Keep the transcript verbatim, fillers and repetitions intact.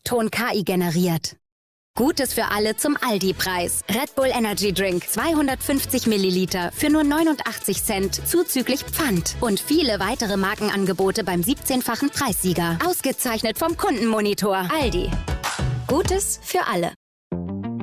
Ton K I generiert. Gutes für alle zum Aldi-Preis. Red Bull Energy Drink zweihundertfünfzig Milliliter für nur neunundachtzig Cent zuzüglich Pfand. Und viele weitere Markenangebote beim siebzehnfachen Preissieger. Ausgezeichnet vom Kundenmonitor. Aldi. Gutes für alle.